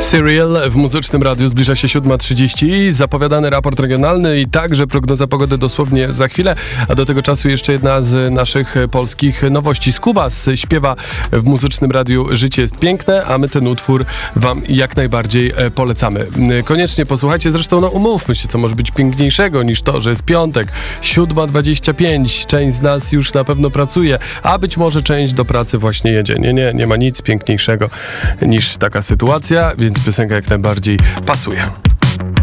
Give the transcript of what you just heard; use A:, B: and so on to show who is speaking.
A: Serial w Muzycznym Radiu. Zbliża się 7:30. Zapowiadany raport regionalny i także prognoza pogody dosłownie za chwilę. A do tego czasu jeszcze jedna z naszych polskich nowości. Skubas śpiewa w Muzycznym Radiu Życie jest piękne, a my ten utwór wam jak najbardziej polecamy. Koniecznie posłuchajcie. Zresztą umówmy się, co może być piękniejszego niż to, że jest piątek. 7:25. Część z nas już na pewno pracuje, a być może część do pracy właśnie jedzie. Nie ma nic piękniejszego niż taka sytuacja, więc piosenka jak najbardziej pasuje.